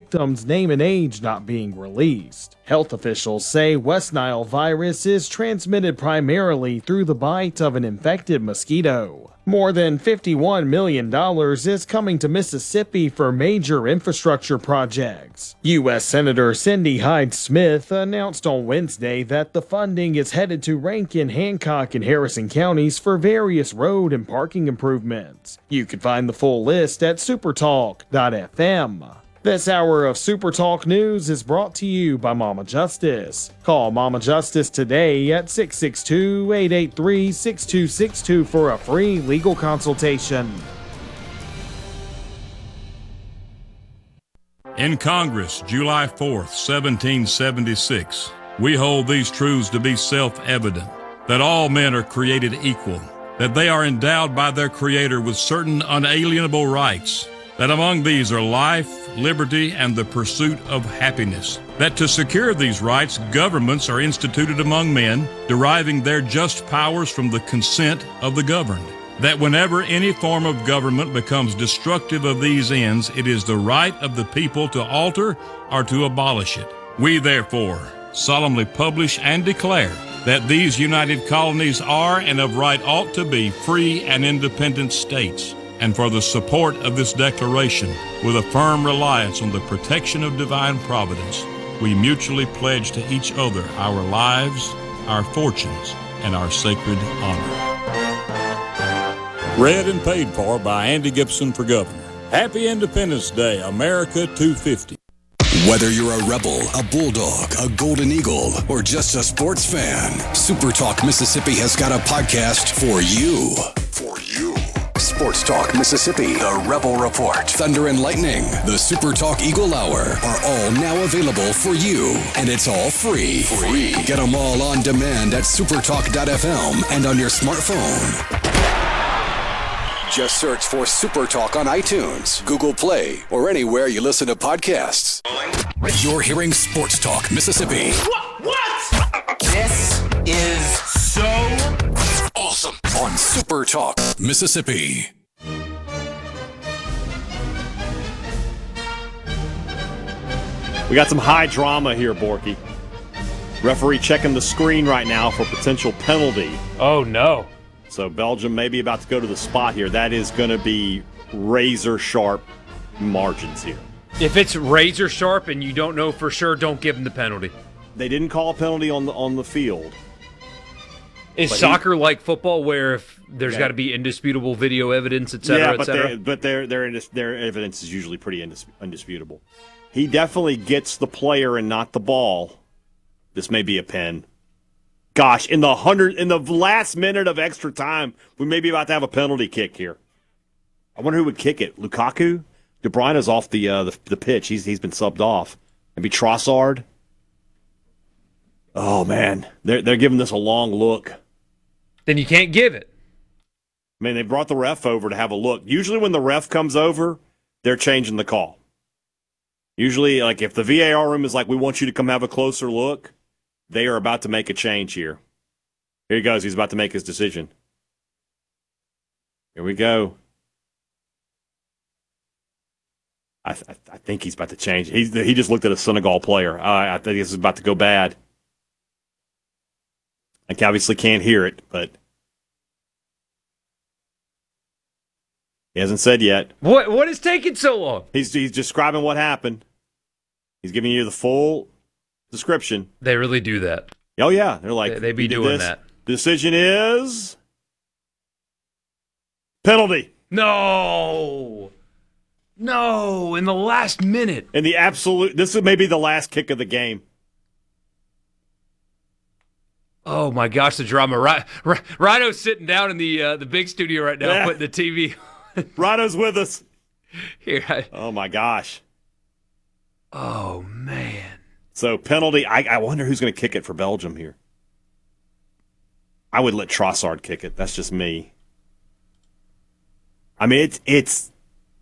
victim's name and age not being released. Health officials say West Nile virus is transmitted primarily through the bite of an infected mosquito. More than $51 million is coming to Mississippi for major infrastructure projects. U.S. Senator Cindy Hyde-Smith announced on Wednesday that the funding is headed to Rankin, Hancock, and Harrison counties for various road and parking improvements. You can find the full list at supertalk.fm. This hour of Super Talk News is brought to you by Mama Justice. Call Mama Justice today at 662-883-6262 for a free legal consultation. In Congress, July 4th, 1776, we hold these truths to be self-evident, that all men are created equal, that they are endowed by their Creator with certain unalienable rights, that among these are life, liberty, and the pursuit of happiness. That to secure these rights, governments are instituted among men, deriving their just powers from the consent of the governed. That whenever any form of government becomes destructive of these ends, it is the right of the people to alter or to abolish it. We therefore solemnly publish and declare that these united colonies are and of right ought to be free and independent states. And for the support of this declaration, with a firm reliance on the protection of divine providence, we mutually pledge to each other our lives, our fortunes, and our sacred honor. Read and paid for by Andy Gibson for governor. Happy Independence Day, America 250. Whether you're a Rebel, a Bulldog, a Golden Eagle, or just a sports fan, Super Talk Mississippi has got a podcast for you. Sports Talk Mississippi, the Rebel Report, Thunder and Lightning, the Super Talk Eagle Hour are all now available for you, and it's all free. Get them all on demand at supertalk.fm and on your smartphone. Just search for Super Talk on iTunes, Google Play, or anywhere you listen to podcasts. You're hearing Sports Talk Mississippi. What? This is so awesome on Super Talk Mississippi. We got some high drama here, Borky. Referee checking the screen right now for potential penalty. Oh, no. So Belgium may be about to go to the spot here. That is going to be razor-sharp margins here. If it's razor-sharp and you don't know for sure, don't give them the penalty. They didn't call a penalty on the field. Is soccer like football, where if there's got to be indisputable video evidence, et cetera, et cetera? But their evidence is usually pretty undisputable. He definitely gets the player and not the ball. This may be a pen. Gosh, in the last minute of extra time, we may be about to have a penalty kick here. I wonder who would kick it. Lukaku? De Bruyne is off the pitch. He's been subbed off. Maybe Trossard. Oh man, they're giving this a long look. Then you can't give it. I mean, they brought the ref over to have a look. Usually when the ref comes over, they're changing the call. Usually, like if the VAR room is like, we want you to come have a closer look, they are about to make a change here. Here he goes. He's about to make his decision. Here we go. I think he's about to change. He just looked at a Senegal player. I think this is about to go bad. I obviously can't hear it, but he hasn't said yet. What is taking so long? He's describing what happened. He's giving you the full description. They really do that. Oh, yeah. They're like, they be doing that. Decision is penalty. No, in the last minute. In the absolute, this is maybe the last kick of the game. Oh my gosh, the drama! Rhino's sitting down in the big studio right now, putting the TV. Rhino's with us. Here. Oh my gosh. Oh man. So penalty. I wonder who's going to kick it for Belgium here. I would let Trossard kick it. That's just me. I mean, it's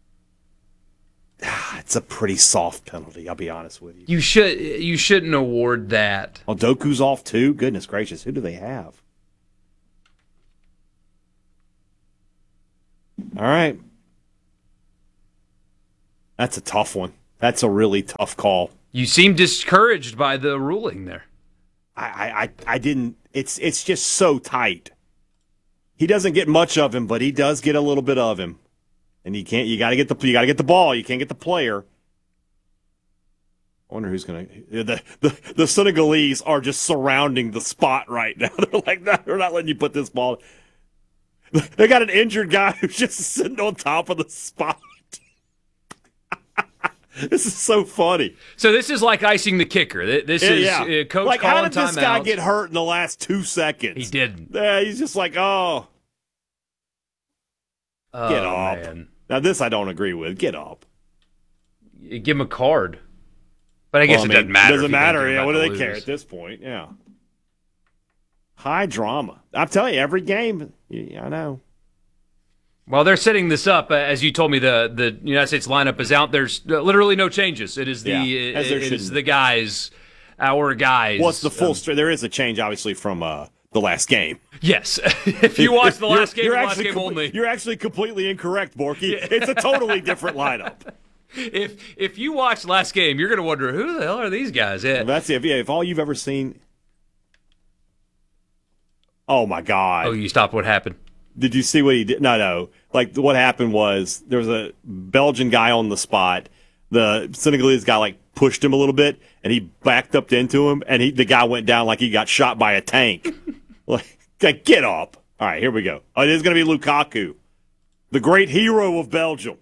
a pretty soft penalty, I'll be honest with you. You shouldn't award that. Well, Doku's off too? Goodness gracious, who do they have? All right. That's a tough one. That's a really tough call. You seem discouraged by the ruling there. I didn't. It's just so tight. He doesn't get much of him, but he does get a little bit of him. And you got to get the ball. You can't get the player. I wonder who's going to. The Senegalese are just surrounding the spot right now. They're like, no, they're not letting you put this ball. They got an injured guy who's just sitting on top of the spot. This is so funny. So this is like icing the kicker. This is coach like, calling how did this guy timeouts. get hurt in the last 2 seconds? He didn't. Yeah, he's just like, oh. Get up. Man. Now, this I don't agree with. Get up. You give him a card. But I guess it doesn't matter. It doesn't matter. Yeah, what do they lose. care at this point? Yeah. High drama. I'm telling you, every game, I know. Well, they're setting this up. As you told me, the United States lineup is out. There's literally no changes. It is the guys, our guys. Well, it's the full strength. There is a change, obviously, from the last game. Yes. If you watch the last game, you're actually completely incorrect, Borky. Yeah. It's a totally different lineup. If you watch last game, you're going to wonder, who the hell are these guys? Yeah. Well, that's it. If all you've ever seen. Oh, my God. Oh, you stopped what happened? Did you see what he did? No. Like, what happened was there was a Belgian guy on the spot. The Senegalese guy, like, pushed him a little bit, and he backed up into him, and the guy went down like he got shot by a tank. Like, get up. All right, here we go. Oh, it is going to be Lukaku, the great hero of Belgium.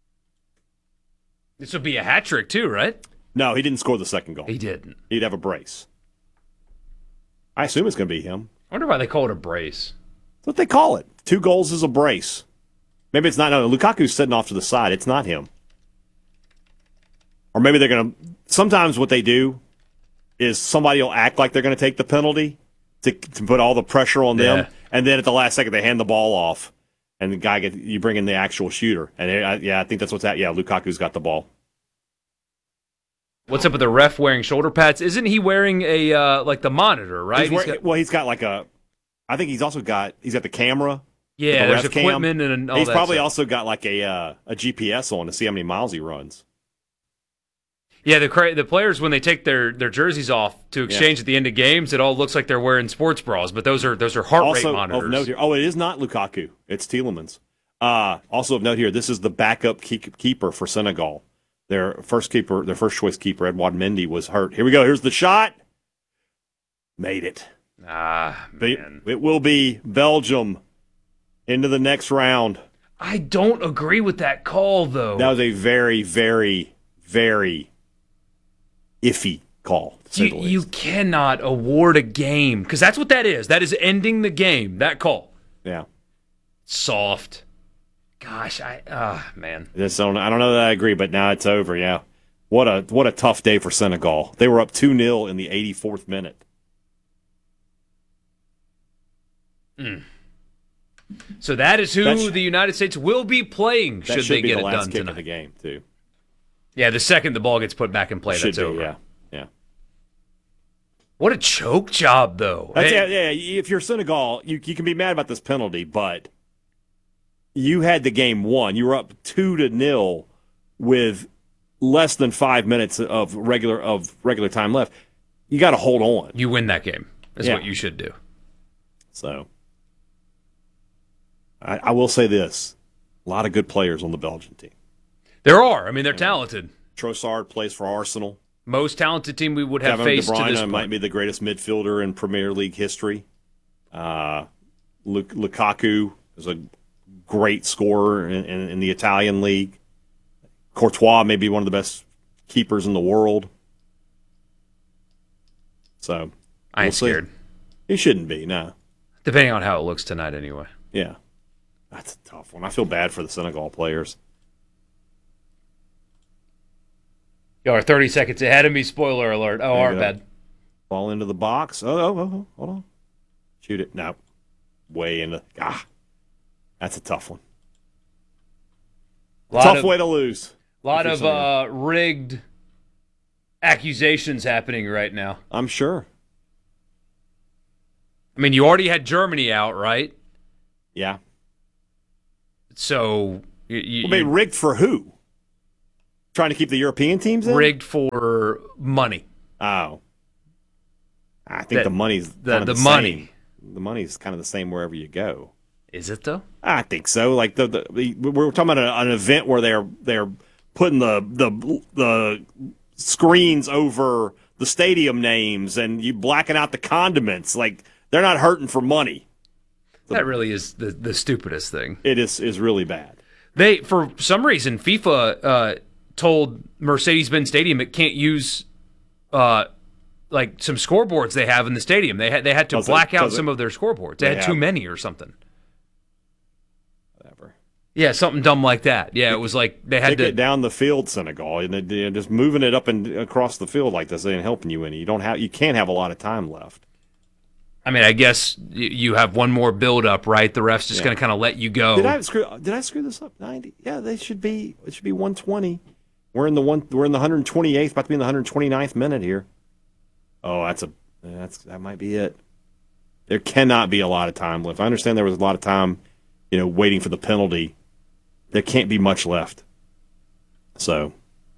This would be a hat trick, too, right? No, he didn't score the second goal. He didn't. He'd have a brace. I assume it's going to be him. I wonder why they call it a brace. That's what they call it. 2 goals is a brace. Maybe it's not. No, Lukaku's sitting off to the side. It's not him. Or maybe they're going to. Sometimes what they do is somebody will act like they're going to take the penalty to put all the pressure on them, and then at the last second they hand the ball off, and the guy you bring in the actual shooter. And I think that's what's happening. Yeah, Lukaku's got the ball. What's up with the ref wearing shoulder pads? Isn't he wearing a like the monitor, right? He's got like a. I think he's got the camera. Yeah, there's equipment and all that. He's probably stuff. also got like a GPS on to see how many miles he runs. Yeah, the players, when they take their jerseys off to exchange at the end of games, it all looks like they're wearing sports bras, but those are heart rate monitors. Of note here, it is not Lukaku. It's Tielemans. Also of note here, this is the backup keeper for Senegal. Their first choice keeper, Edouard Mendy, was hurt. Here we go. Here's the shot. Made it. Man. It will be Belgium into the next round. I don't agree with that call, though. That was a very, very, very iffy call. You cannot award a game, because that's what that is. That is ending the game, that call. Yeah. Soft. Gosh, man. I don't know that I agree, but now it's over, yeah. What a tough day for Senegal. They were up 2-0 in the 84th minute. So that is who the United States will be playing should they get it done tonight. That should be the last kick of the game, too. Yeah, the second the ball gets put back in play, that's over. Yeah. What a choke job, though. If you're Senegal, you can be mad about this penalty, but you had the game won. You were up 2-0 with less than 5 minutes of regular time left. You got to hold on. You win that game. That's what you should do. So, I will say this. A lot of good players on the Belgian team. There are. I mean, they're talented. Trossard plays for Arsenal. Most talented team we would have Kevin faced De Bruyne to this point. might be the greatest midfielder in Premier League history. Lukaku is a great scorer in the Italian league. Courtois may be one of the best keepers in the world. So I ain't scared. He shouldn't be, no. Depending on how it looks tonight, anyway. Yeah. That's a tough one. I feel bad for the Senegal players. Y'all are 30 seconds ahead of me. Spoiler alert. Oh, our bad. Ball into the box. Oh, hold on. Shoot it. No. Way into. That's a tough one. Tough way to lose. A lot of rigged accusations happening right now. I'm sure. I mean, you already had Germany out, right? Yeah. So, rigged for who? Trying to keep the European teams in? Rigged for money. Oh. I think the money's kind of the money. Same. The money's kind of the same wherever you go. Is it though? I think so. Like we're talking about an event where they're putting the screens over the stadium names and you blacking out the condiments. Like they're not hurting for money. That really is the stupidest thing. It is really bad. They, for some reason, FIFA told Mercedes-Benz Stadium it can't use like some scoreboards they have in the stadium. They had to black out some of their scoreboards. They had too many or something. Whatever. Yeah, something dumb like that. Yeah, it was like they had to it down the field, Senegal, and they're just moving it up and across the field like this ain't helping you any. You can't have a lot of time left. I mean, I guess you have one more build up, right? The ref's just going to kind of let you go. Did I screw this up? 90? Yeah, they should be. It should be 120. We're in the 128th, about to be in the 129th minute here. Oh, that might be it. There cannot be a lot of time left. I understand there was a lot of time, waiting for the penalty. There can't be much left. So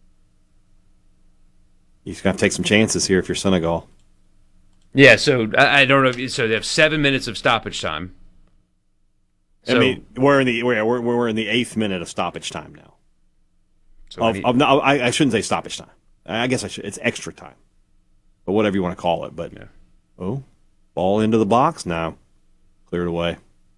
you just got to take some chances here if you're Senegal. Yeah, so I don't know. So they have 7 minutes of stoppage time. So, I mean, we're in the 8th minute of stoppage time now. So I shouldn't say stoppage time. I guess it's extra time, but whatever you want to call it. But ball into the box now, cleared away.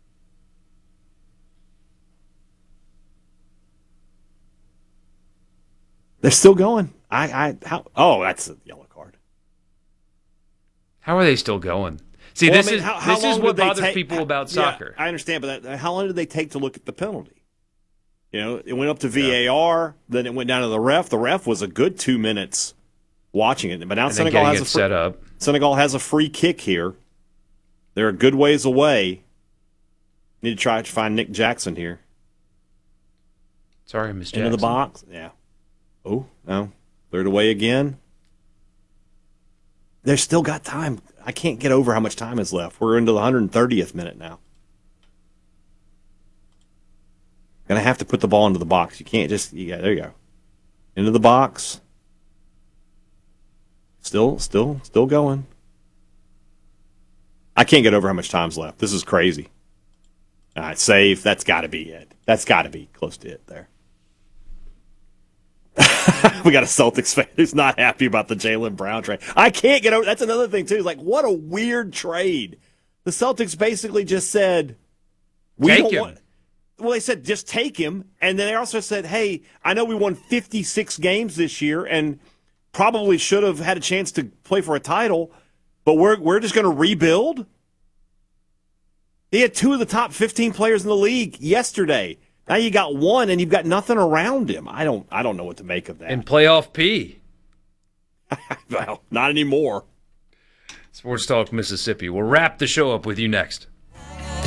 They're still going. That's a yellow card. How are they still going? See, this is what bothers people about soccer. I understand, but how long did they take to look at the penalty? It went up to VAR, then it went down to the ref. The ref was a good 2 minutes watching it, but now Senegal has a free kick here. They're a good ways away. Need to try to find Nick Jackson here. Sorry, Miss Jackson. Into the box, yeah. Oh no, cleared away again. They've still got time. I can't get over how much time is left. We're into the 130th minute now. Gonna have to put the ball into the box. You can't just. There you go. Into the box. Still going. I can't get over how much time's left. This is crazy. All right, save. That's got to be it. That's got to be close to it there. We got a Celtics fan who's not happy about the Jaylen Brown trade. I can't get over. That's another thing too. Like, what a weird trade. The Celtics basically just said, Well, they said just take him, and then they also said, "Hey, I know we won 56 games this year, and probably should have had a chance to play for a title, but we're just going to rebuild." He had 2 of the top 15 players in the league yesterday. Now you got one, and you've got nothing around him. I don't know what to make of that. In playoff P. Well, not anymore. Sports Talk Mississippi. We'll wrap the show up with you next.